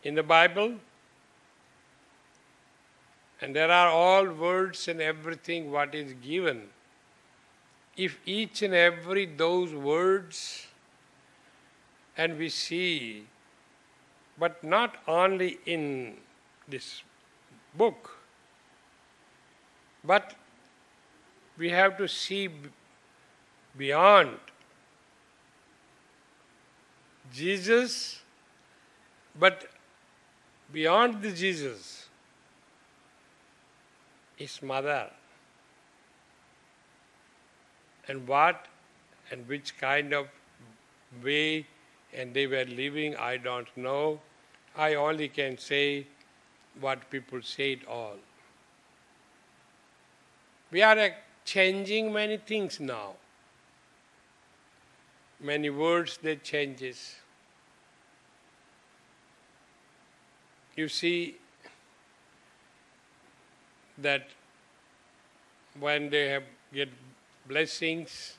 in the Bible, and there are all words and everything what is given. If each and every those words, and we see, but not only in this book, but we have to see beyond Jesus, but beyond the Jesus, his mother, and what and which kind of way and they were living, I don't know. I only can say what people say it all. We are changing many things now. Many words they changes. You see that when they have get blessings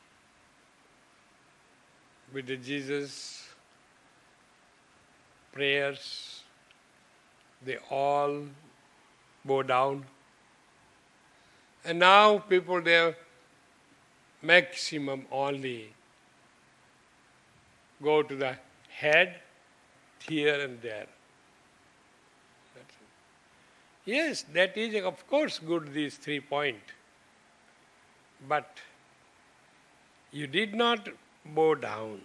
with the Jesus prayers, they all bow down. And now people, they maximum only go to the head, here and there. Yes, that is of course good, these 3 points. But you did not bow down.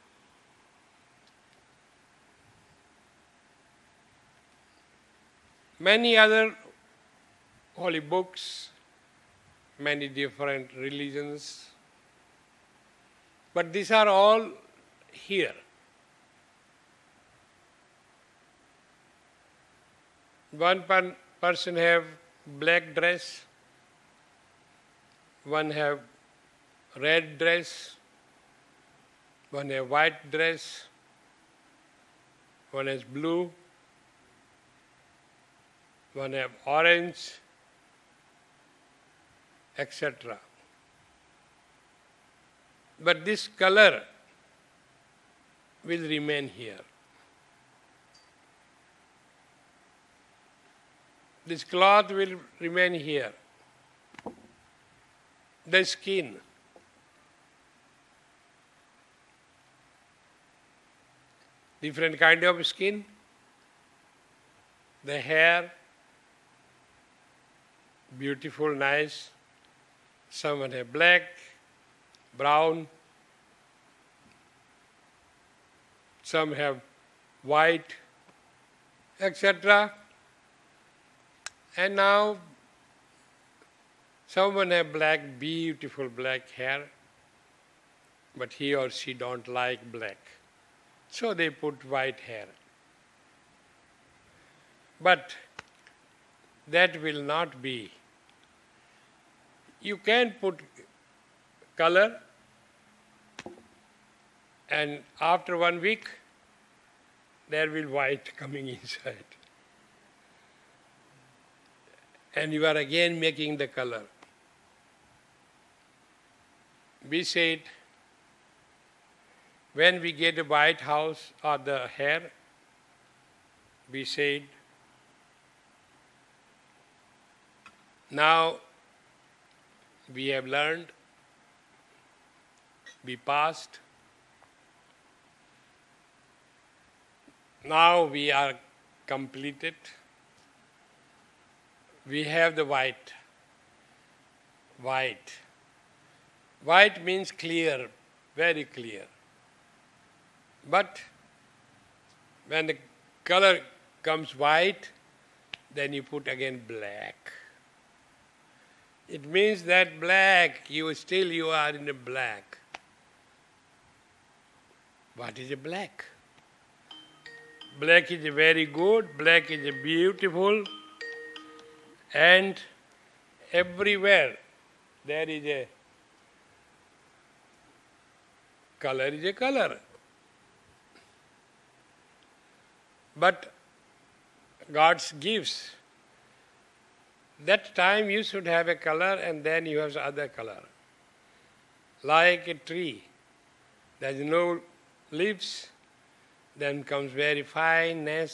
Many other holy books, many different religions, but these are all here. One person have black dress, one have red dress, one have white dress, one has blue, one have orange, etc. But this color will remain here. This cloth will remain here. The skin. Different kind of skin. The hair, beautiful, nice. Some have black, brown. Some have white, etc. And now someone have black, beautiful black hair, but he or she don't like black. So they put white hair. But that will not be. You can put color, and after 1 week there will white coming inside. And you are again making the color. We said, when we get a white house or the hair, we said, now we have learned, we passed, now we are completed. We have the white. White. White means clear, very clear. But when the color comes white, then you put again black. It means that black, you are in a black. What is a black? Black is very good, black is beautiful. And everywhere there is a color is a color. But God gives. That time you should have a color and then you have other color. Like a tree. There is no leaves, then comes very fine,